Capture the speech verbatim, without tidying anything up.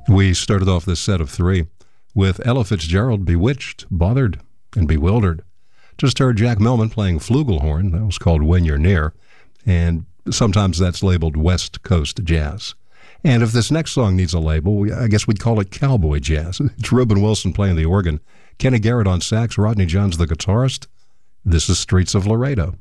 We started off this set of three with Ella Fitzgerald, Bewitched, Bothered, and Bewildered. Just heard Jack Millman playing flugelhorn. That was called When You're Near, and sometimes that's labeled West Coast jazz. And if this next song needs a label, I guess we'd call it cowboy jazz. It's Reuben Wilson playing the organ, Kenny Garrett on sax, Rodney Johns the guitarist. This is Streets of Laredo.